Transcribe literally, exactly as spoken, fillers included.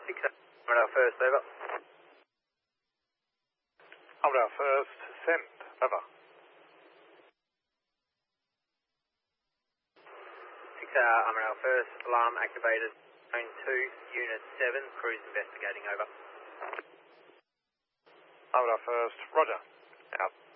six Armadale first, over. Armadale first, send, over. six Armadale first, alarm activated. Zone two, unit seven, crews investigating, over. Armadale first, roger, out.